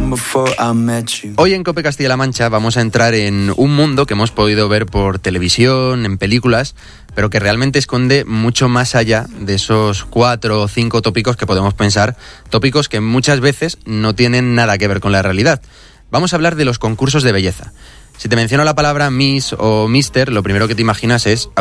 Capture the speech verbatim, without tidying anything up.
Hoy en Cope Castilla-La Mancha vamos a entrar en un mundo que hemos podido ver por televisión, en películas, pero que realmente esconde mucho más allá de esos cuatro o cinco tópicos que podemos pensar, tópicos que muchas veces no tienen nada que ver con la realidad. Vamos a hablar de los concursos de belleza. Si te menciono la palabra Miss o Mister, lo primero que te imaginas es